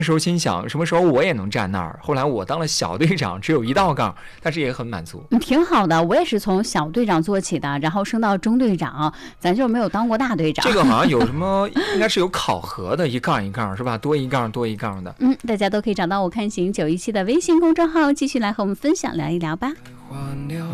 时候心想什么时候我也能站那儿，后来我当了小队长，只有1道杠，但是也很满足。 挺好的，我也是从小队长做起的，然后升到中队长，咱就没有当过大队长。 这个好像有什么应该是有考核的，一杠一杠是吧？多一杠多一杠的。 大家都可以找到我看行917的微信公众号，继续来和我们分享聊一聊吧。